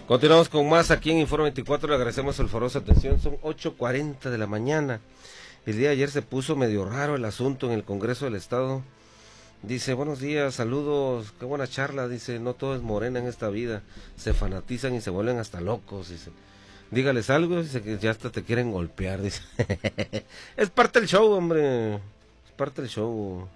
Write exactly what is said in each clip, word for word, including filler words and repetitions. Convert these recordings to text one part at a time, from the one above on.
Continuamos con más aquí en Informe veinticuatro, le agradecemos el favor de su atención, son ocho cuarenta de la mañana. El día de ayer se puso medio raro el asunto en el Congreso del Estado. Dice, buenos días, saludos, qué buena charla, dice, no todo es morena en esta vida, se fanatizan y se vuelven hasta locos, dice. Dígales algo, dice que ya hasta te quieren golpear, dice. Es parte del show, hombre, es parte del show.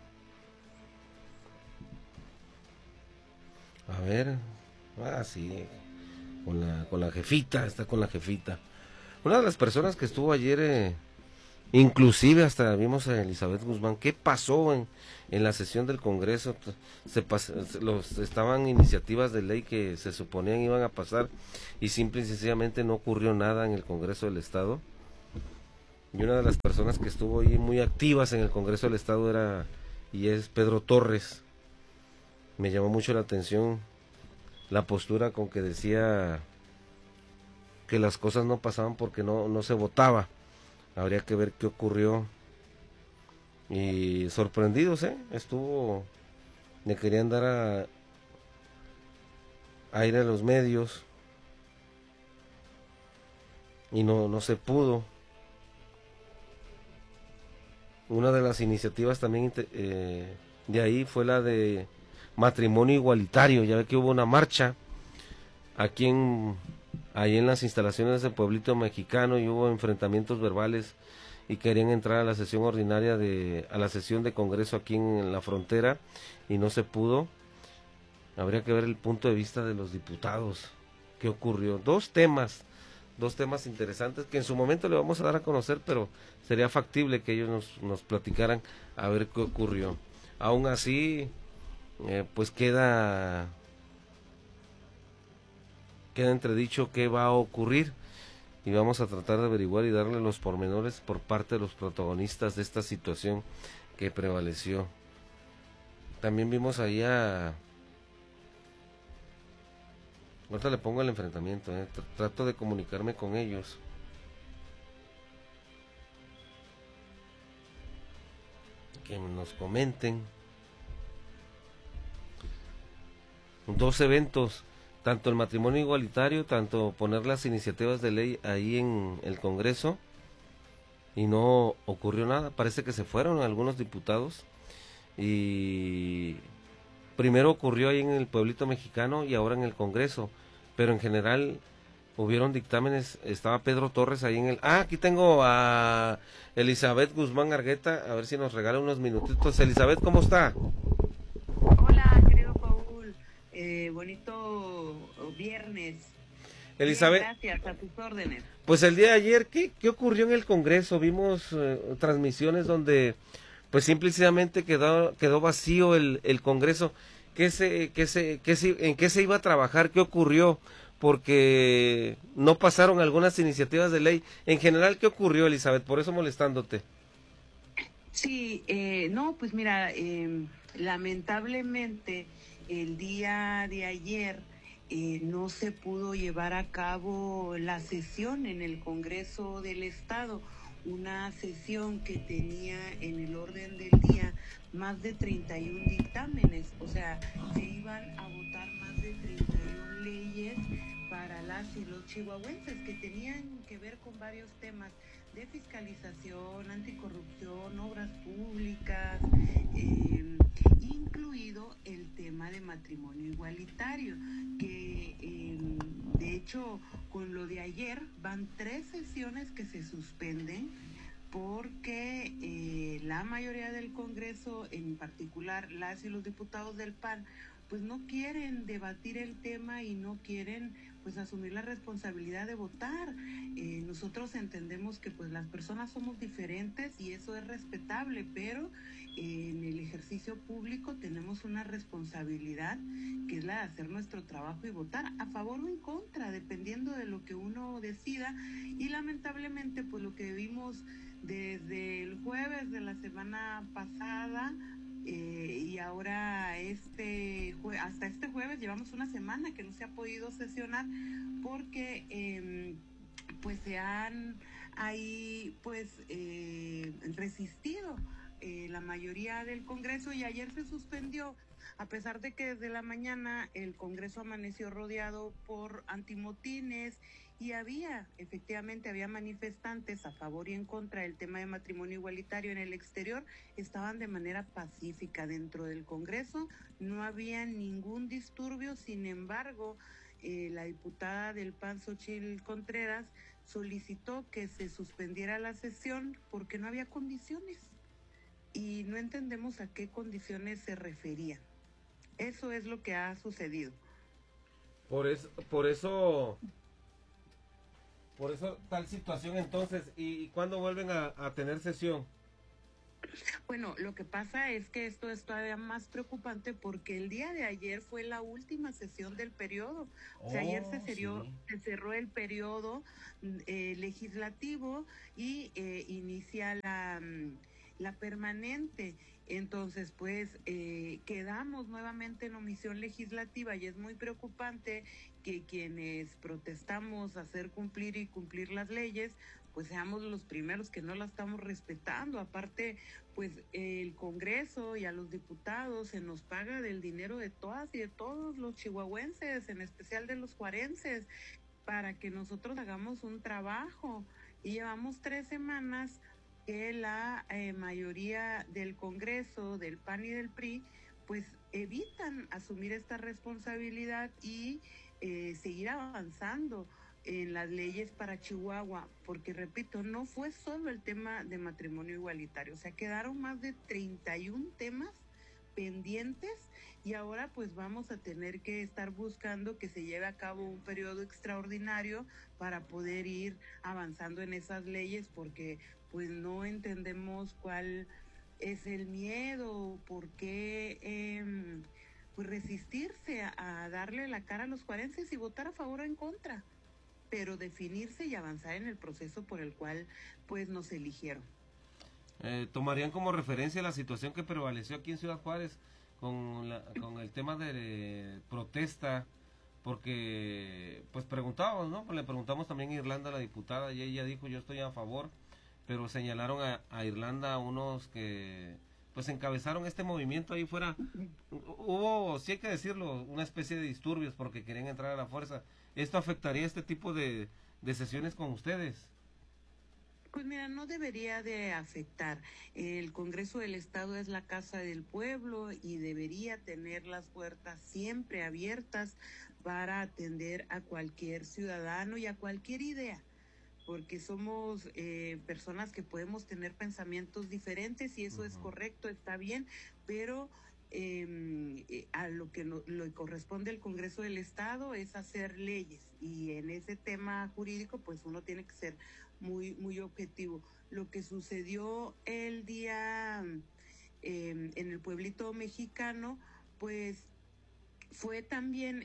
A ver, ah, sí, con la, con la jefita, está con la jefita. Una de las personas que estuvo ayer, eh, inclusive hasta vimos a Elizabeth Guzmán, ¿qué pasó en, en la sesión del Congreso? Se pas, los, estaban iniciativas de ley que se suponían iban a pasar y simple y sencillamente no ocurrió nada en el Congreso del Estado. Y una de las personas que estuvo ahí muy activas en el Congreso del Estado era y es Pedro Torres. Me llamó mucho la atención la postura con que decía que las cosas no pasaban porque no, no se votaba. Habría que ver qué ocurrió. Y sorprendidos, ¿eh? Estuvo, le querían dar a, aire a los medios y no, no se pudo. Una de las iniciativas también eh, de ahí fue la de matrimonio igualitario. Ya ve que hubo una marcha aquí en ahí en las instalaciones del pueblito mexicano y hubo enfrentamientos verbales y querían entrar a la sesión ordinaria de a la sesión de Congreso aquí en la frontera y no se pudo. Habría que ver el punto de vista de los diputados. ¿Qué ocurrió? Dos temas, dos temas interesantes que en su momento le vamos a dar a conocer, pero sería factible que ellos nos, nos platicaran a ver qué ocurrió. Aún así, eh, pues queda queda entredicho qué va a ocurrir y vamos a tratar de averiguar y darle los pormenores por parte de los protagonistas de esta situación que prevaleció. También vimos ahí a... Ahorita le pongo el enfrentamiento, eh. Trato de comunicarme con ellos. Que nos comenten. Dos eventos, tanto el matrimonio igualitario, tanto poner las iniciativas de ley ahí en el Congreso y no ocurrió nada. Parece que se fueron algunos diputados y primero ocurrió ahí en el pueblito mexicano y ahora en el Congreso, pero en general hubieron dictámenes. Estaba Pedro Torres ahí en el... Ah, aquí tengo a Elizabeth Guzmán Argueta, a ver si nos regala unos minutitos. Elizabeth, ¿cómo está? Hola, querido Paul, eh, bonito viernes. Elizabeth, bien, gracias, a tus órdenes. Pues el día de ayer, ¿qué, qué ocurrió en el Congreso? Vimos eh, transmisiones donde pues simplemente quedó quedó vacío el, el Congreso. ¿Qué se, qué se, qué se, ¿En qué se iba a trabajar? ¿Qué ocurrió? Porque no pasaron algunas iniciativas de ley. En general, ¿qué ocurrió, Elizabeth? Por eso molestándote. Sí, eh, no, pues mira, eh, lamentablemente el día de ayer eh, no se pudo llevar a cabo la sesión en el Congreso del Estado, una sesión que tenía en el orden del día más de treinta y uno dictámenes, o sea, se iban a votar más de treinta y uno leyes para las y los chihuahuenses que tenían que ver con varios temas de fiscalización, anticorrupción, obras públicas, eh, incluido el tema de matrimonio igualitario, que eh, de hecho con lo de ayer van tres sesiones que se suspenden porque eh, la mayoría del Congreso, en particular las y los diputados del P A N, pues no quieren debatir el tema y no quieren pues asumir la responsabilidad de votar. Eh, nosotros entendemos que pues las personas somos diferentes y eso es respetable, pero eh, en el ejercicio público tenemos una responsabilidad que es la de hacer nuestro trabajo y votar a favor o en contra, dependiendo de lo que uno decida. Y lamentablemente pues lo que vimos desde el jueves de la semana pasada Eh, y ahora este jue- hasta este jueves llevamos una semana que no se ha podido sesionar porque eh, pues se han ahí pues eh, resistido eh, la mayoría del Congreso y ayer se suspendió a pesar de que desde la mañana el Congreso amaneció rodeado por antimotines y había, efectivamente, había manifestantes a favor y en contra del tema de matrimonio igualitario en el exterior, estaban de manera pacífica dentro del Congreso, no había ningún disturbio. Sin embargo, eh, la diputada del P A N, Xóchitl Contreras, solicitó que se suspendiera la sesión porque no había condiciones y no entendemos a qué condiciones se referían. Eso es lo que ha sucedido. Por eso, por eso, por eso tal situación entonces. ¿Y, y cuándo vuelven a, a tener sesión? Bueno, lo que pasa es que esto es todavía más preocupante porque el día de ayer fue la última sesión del periodo. O sea, Oh, ayer se cerró, sí. se cerró el periodo eh, legislativo y eh, inicia la, la permanente. Entonces, pues, eh, quedamos nuevamente en omisión legislativa y es muy preocupante que quienes protestamos hacer cumplir y cumplir las leyes, pues seamos los primeros que no la estamos respetando. Aparte, pues el Congreso y a los diputados se nos paga del dinero de todas y de todos los chihuahuenses, en especial de los juarenses, para que nosotros hagamos un trabajo. Y llevamos tres semanas que la eh, mayoría del Congreso, del P A N y del P R I, pues evitan asumir esta responsabilidad y eh, seguir avanzando en las leyes para Chihuahua, porque repito, no fue solo el tema de matrimonio igualitario, o sea, quedaron más de treinta y un temas pendientes y ahora pues vamos a tener que estar buscando que se lleve a cabo un periodo extraordinario para poder ir avanzando en esas leyes, porque pues no entendemos cuál es el miedo, por qué eh, pues resistirse a, a darle la cara a los juarenses y votar a favor o en contra, pero definirse y avanzar en el proceso por el cual pues nos eligieron. Eh, ¿Tomarían como referencia la situación que prevaleció aquí en Ciudad Juárez con, la, con el tema de, de protesta? Porque, pues preguntábamos, ¿no? Pues le preguntamos también a Irlanda, a la diputada, y ella dijo, yo estoy a favor, pero señalaron a, a Irlanda unos que, pues encabezaron este movimiento ahí fuera. Hubo, sí hay que decirlo, una especie de disturbios porque querían entrar a la fuerza. ¿Esto afectaría este tipo de, de sesiones con ustedes? Pues mira, no debería de afectar. El Congreso del Estado es la casa del pueblo y debería tener las puertas siempre abiertas para atender a cualquier ciudadano y a cualquier idea, porque somos eh, personas que podemos tener pensamientos diferentes y eso uh-huh. es correcto, está bien, pero eh, eh, a lo que no, lo que corresponde al Congreso del Estado es hacer leyes y en ese tema jurídico pues uno tiene que ser muy, muy objetivo. Lo que sucedió el día eh, en el pueblito mexicano pues fue también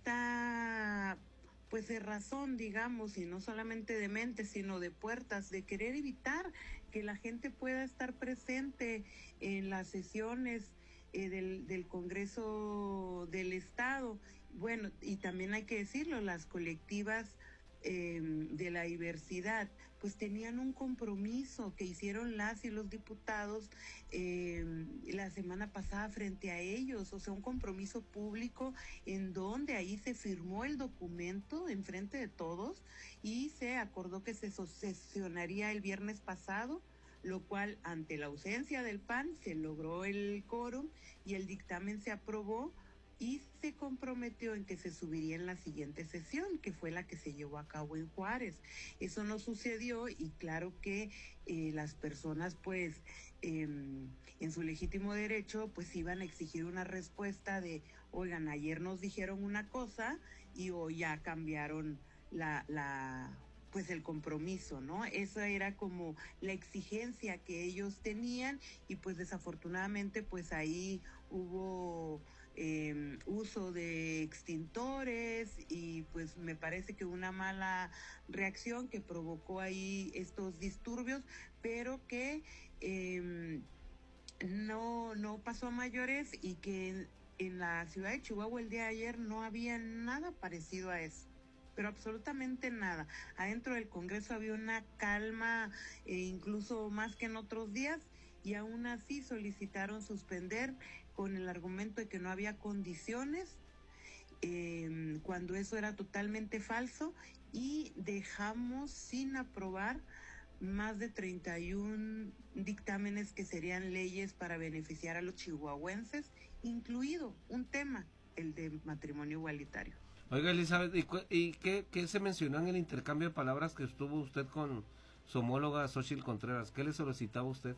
esta pues de razón, digamos, y no solamente de mente, sino de puertas, de querer evitar que la gente pueda estar presente en las sesiones eh, del, del Congreso del Estado. Bueno, y también hay que decirlo, las colectivas eh, de la diversidad, pues tenían un compromiso que hicieron las y los diputados eh, la semana pasada frente a ellos, o sea, un compromiso público en donde ahí se firmó el documento en frente de todos y se acordó que se sesionaría el viernes pasado, lo cual ante la ausencia del P A N se logró el quórum y el dictamen se aprobó y se comprometió en que se subiría en la siguiente sesión, que fue la que se llevó a cabo en Juárez. Eso no sucedió y claro que eh, las personas pues eh, en su legítimo derecho pues iban a exigir una respuesta de, oigan, ayer nos dijeron una cosa y hoy ya cambiaron la... la pues el compromiso, ¿no? Esa era como la exigencia que ellos tenían y pues desafortunadamente pues ahí hubo eh, uso de extintores y pues me parece que una mala reacción que provocó ahí estos disturbios, pero que eh, no, no pasó a mayores y que en la ciudad de Chihuahua el día de ayer no había nada parecido a eso. Pero absolutamente nada. Adentro del Congreso había una calma, eh, incluso más que en otros días, y aún así solicitaron suspender con el argumento de que no había condiciones, eh, cuando eso era totalmente falso, y dejamos sin aprobar más de treinta y uno dictámenes que serían leyes para beneficiar a los chihuahuenses, incluido un tema, el de matrimonio igualitario. Oiga, Elizabeth, ¿y, y qué, qué se mencionó en el intercambio de palabras que estuvo usted con su homóloga Xóchitl Contreras? ¿Qué le solicitaba usted?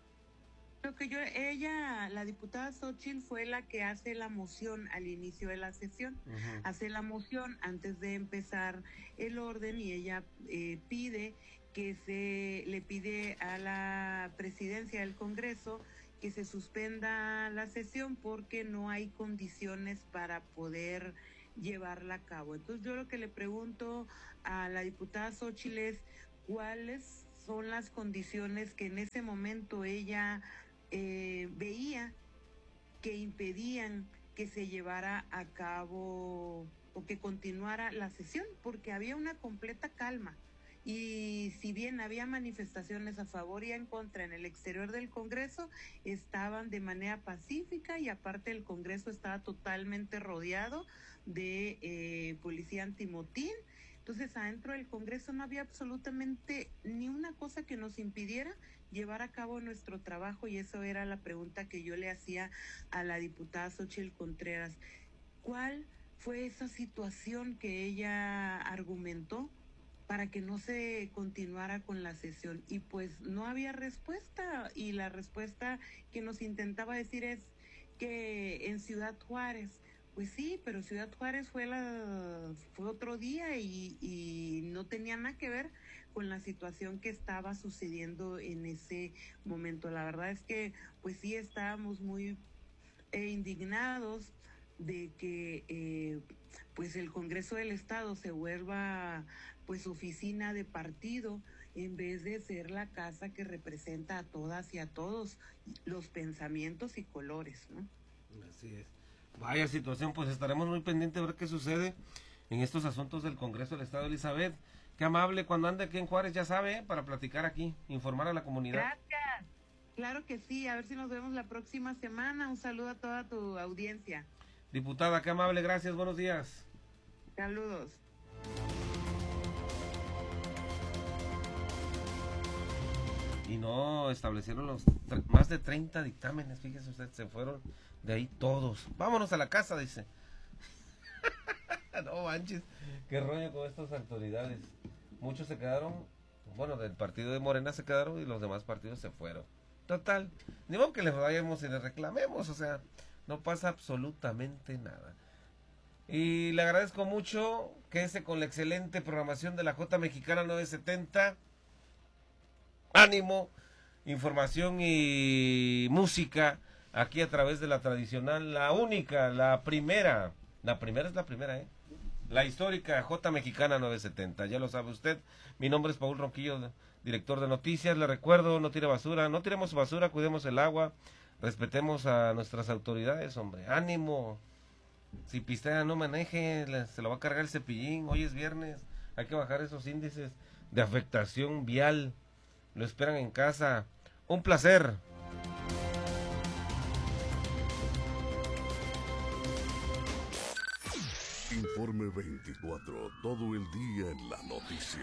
Lo que yo, ella, la diputada Xóchitl, fue la que hace la moción al inicio de la sesión. Uh-huh. Hace la moción antes de empezar el orden, y ella eh, pide que se le pide a la presidencia del Congreso que se suspenda la sesión porque no hay condiciones para poder llevarla a cabo. Entonces yo lo que le pregunto a la diputada Xóchitl es cuáles son las condiciones que en ese momento ella eh, veía que impedían que se llevara a cabo o que continuara la sesión, porque había una completa calma. Y si bien había manifestaciones a favor y en contra en el exterior del Congreso, estaban de manera pacífica, y aparte el Congreso estaba totalmente rodeado de eh, policía antimotín. Entonces adentro del Congreso no había absolutamente ni una cosa que nos impidiera llevar a cabo nuestro trabajo, y eso era la pregunta que yo le hacía a la diputada Xóchitl Contreras. ¿Cuál fue esa situación que ella argumentó para que no se continuara con la sesión? Y pues no había respuesta, y la respuesta que nos intentaba decir es que en Ciudad Juárez, pues sí, pero Ciudad Juárez fue la fue otro día y, y no tenía nada que ver con la situación que estaba sucediendo en ese momento. La verdad es que pues sí estábamos muy eh, indignados de que eh, pues el Congreso del Estado se vuelva pues oficina de partido en vez de ser la casa que representa a todas y a todos los pensamientos y colores, ¿no? Así es. Vaya situación, pues estaremos muy pendientes de ver qué sucede en estos asuntos del Congreso del Estado. Elizabeth, qué amable, cuando ande aquí en Juárez, ya sabe, ¿eh? Para platicar aquí, informar a la comunidad. Gracias, claro que sí, a ver si nos vemos la próxima semana. Un saludo a toda tu audiencia. Diputada, qué amable, gracias, buenos días. Saludos. Y no establecieron los más de treinta dictámenes, fíjese usted, se fueron de ahí todos. Vámonos a la casa, dice. No manches, qué rollo con estas autoridades. Muchos se quedaron, bueno, del partido de Morena se quedaron y los demás partidos se fueron. Total, ni modo que les vayamos y les reclamemos, o sea, no pasa absolutamente nada. Y le agradezco mucho, quédese con la excelente programación de la J Mexicana novecientos setenta. Ánimo, información y música aquí a través de la tradicional, la única, la primera, la primera es la primera, ¿eh? La histórica J Mexicana novecientos setenta, ya lo sabe usted. Mi nombre es Paul Ronquillo, director de noticias. Le recuerdo, no tire basura, no tiremos basura, cuidemos el agua, respetemos a nuestras autoridades, hombre. Ánimo, si pistea no maneje, se lo va a cargar el cepillín. Hoy es viernes, hay que bajar esos índices de afectación vial. Lo esperan en casa. Un placer. Informe veinticuatro, todo el día en la noticia.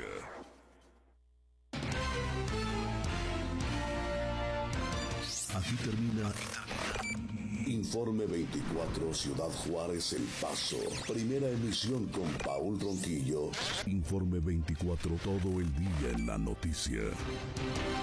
Aquí termina Informe veinticuatro, Ciudad Juárez, El Paso. Primera emisión con Paul Ronquillo. Informe veinticuatro, todo el día en la noticia.